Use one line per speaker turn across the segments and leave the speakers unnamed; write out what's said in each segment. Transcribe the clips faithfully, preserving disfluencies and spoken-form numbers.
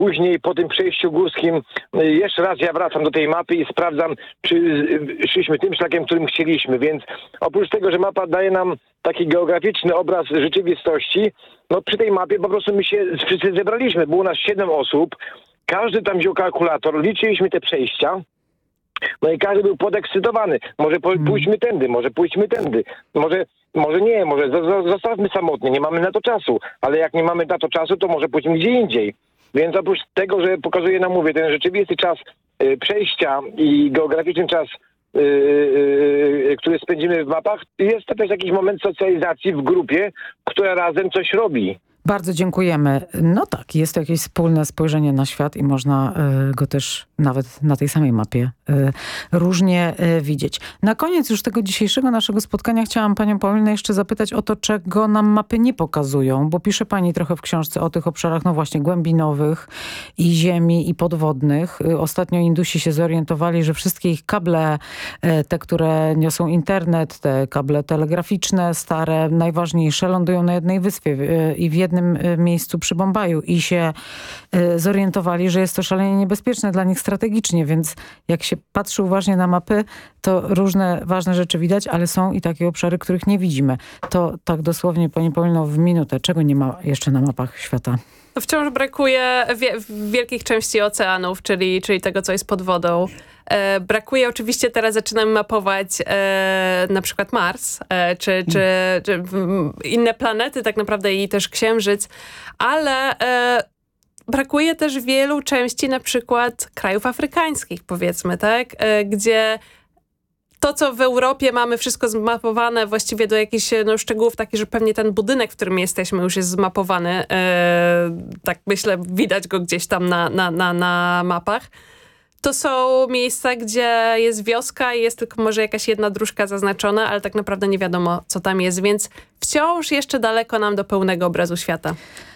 Później po tym przejściu górskim jeszcze raz ja wracam do tej mapy i sprawdzam, czy szliśmy tym szlakiem, którym chcieliśmy. Więc oprócz tego, że mapa daje nam taki geograficzny obraz rzeczywistości, no przy tej mapie po prostu my się wszyscy zebraliśmy. Było nas siedem osób, każdy tam wziął kalkulator, liczyliśmy te przejścia. No i każdy był podekscytowany. Może pójdźmy tędy, może pójdźmy tędy. Może, może nie, może zostawmy samotnie, nie mamy na to czasu. Ale jak nie mamy na to czasu, to może pójdźmy gdzie indziej. Więc oprócz tego, że pokazuje nam, mówię, ten rzeczywisty czas y, przejścia i geograficzny czas, y, y, który spędzimy w mapach, jest to też jakiś moment socjalizacji w grupie, która razem coś robi.
Bardzo dziękujemy. No tak, jest to jakieś wspólne spojrzenie na świat i można y, go też nawet na tej samej mapie y, różnie y, widzieć. Na koniec już tego dzisiejszego naszego spotkania chciałam panią Paulinę jeszcze zapytać o to, czego nam mapy nie pokazują, bo pisze pani trochę w książce o tych obszarach, no właśnie, głębinowych i ziemi i podwodnych. Y, ostatnio Indusi się zorientowali, że wszystkie ich kable, y, te, które niosą internet, te kable telegraficzne, stare, najważniejsze, lądują na jednej wyspie y, i w jednym miejscu przy Bombaju i się y, zorientowali, że jest to szalenie niebezpieczne dla nich strategicznie, więc jak się patrzy uważnie na mapy, to różne ważne rzeczy widać, ale są i takie obszary, których nie widzimy. To tak dosłownie, pani Paulino, w minutę. Czego nie ma jeszcze na mapach świata?
Wciąż brakuje wie wielkich części oceanów, czyli, czyli tego, co jest pod wodą. E, brakuje oczywiście, teraz zaczynamy mapować e, na przykład Mars, e, czy, czy, czy inne planety tak naprawdę i też Księżyc, ale e, brakuje też wielu części na przykład krajów afrykańskich, powiedzmy, tak, e, gdzie to, co w Europie mamy wszystko zmapowane właściwie do jakichś no, szczegółów, takich, że pewnie ten budynek, w którym jesteśmy, już jest zmapowany. E, tak myślę, widać go gdzieś tam na, na, na, na mapach. To są miejsca, gdzie jest wioska i jest tylko może jakaś jedna dróżka zaznaczona, ale tak naprawdę nie wiadomo, co tam jest, więc wciąż jeszcze daleko nam do pełnego obrazu świata.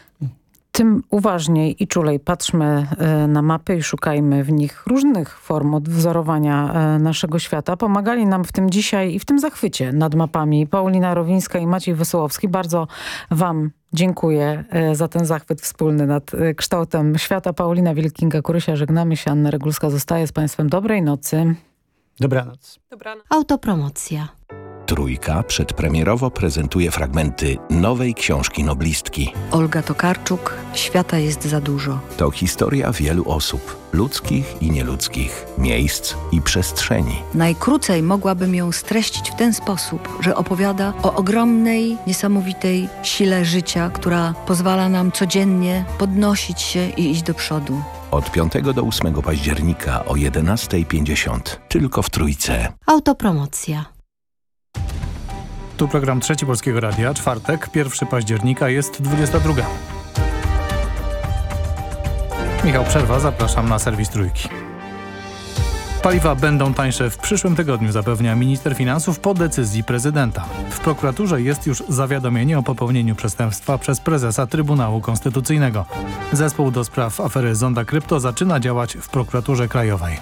Tym uważniej i czulej patrzmy na mapy i szukajmy w nich różnych form odwzorowania naszego świata. Pomagali nam w tym dzisiaj i w tym zachwycie nad mapami Paulina Rowińska i Maciej Wesołowski. Bardzo wam dziękuję za ten zachwyt wspólny nad kształtem świata. Paulina Wilkinga-Kurysia, żegnamy się. Anna Regulska zostaje z państwem. Dobrej nocy.
Dobranoc.
Dobranoc.
Autopromocja.
Trójka przedpremierowo prezentuje fragmenty nowej książki noblistki.
Olga Tokarczuk, Świata jest za dużo.
To historia wielu osób, ludzkich i nieludzkich, miejsc i przestrzeni.
Najkrócej mogłabym ją streścić w ten sposób, że opowiada o ogromnej, niesamowitej sile życia, która pozwala nam codziennie podnosić się i iść do przodu.
Od piątego do ósmego października o jedenasta pięćdziesiąt. Tylko w Trójce.
Autopromocja.
Tu program Trzeci Polskiego Radia, czwartek, pierwszego października, jest dwudziesta druga. Michał Przerwa, zapraszam na serwis Trójki. Paliwa będą tańsze w przyszłym tygodniu, zapewnia minister finansów po decyzji prezydenta. W prokuraturze jest już zawiadomienie o popełnieniu przestępstwa przez prezesa Trybunału Konstytucyjnego. Zespół do spraw afery Zonda Krypto zaczyna działać w prokuraturze krajowej.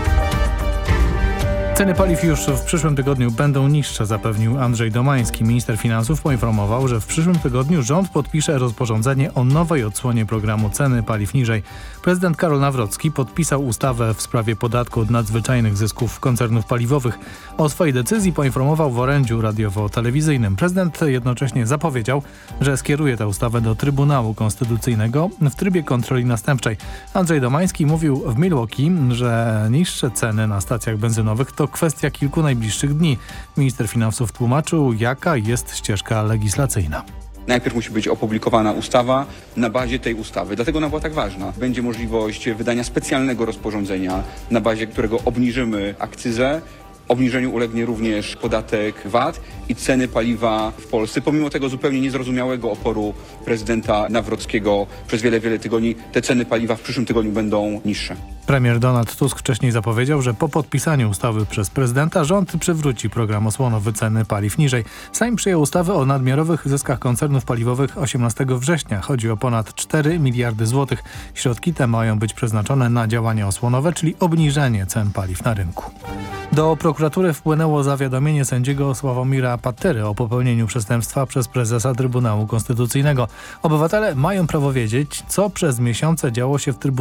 Ceny paliw już w przyszłym tygodniu będą niższe, zapewnił Andrzej Domański. Minister finansów poinformował, że w przyszłym tygodniu rząd podpisze rozporządzenie o nowej odsłonie programu Ceny paliw niżej. Prezydent Karol Nawrocki podpisał ustawę w sprawie podatku od nadzwyczajnych zysków koncernów paliwowych. O swojej decyzji poinformował w orędziu radiowo-telewizyjnym. Prezydent jednocześnie zapowiedział, że skieruje tę ustawę do Trybunału Konstytucyjnego w trybie kontroli następczej. Andrzej Domański mówił w Milwaukee, że niższe ceny na stacjach benzynowych to kwestia kilku najbliższych dni. Minister finansów tłumaczył, jaka jest ścieżka legislacyjna.
Najpierw musi być opublikowana ustawa na bazie tej ustawy. Dlatego ona była tak ważna. Będzie możliwość wydania specjalnego rozporządzenia, na bazie którego obniżymy akcyzę. Obniżeniu ulegnie również podatek V A T i ceny paliwa w Polsce. Pomimo tego zupełnie niezrozumiałego oporu prezydenta Nawrockiego przez wiele, wiele tygodni, te ceny paliwa w przyszłym tygodniu będą niższe.
Premier Donald Tusk wcześniej zapowiedział, że po podpisaniu ustawy przez prezydenta rząd przywróci program osłonowy ceny paliw niżej. Sejm przyjął ustawę o nadmiarowych zyskach koncernów paliwowych osiemnastego września. Chodzi o ponad cztery miliardy złotych. Środki te mają być przeznaczone na działania osłonowe, czyli obniżenie cen paliw na rynku. Do prokuratury wpłynęło zawiadomienie sędziego Sławomira Patery o popełnieniu przestępstwa przez prezesa Trybunału Konstytucyjnego. Obywatele mają prawo wiedzieć, co przez miesiące działo się w Trybunale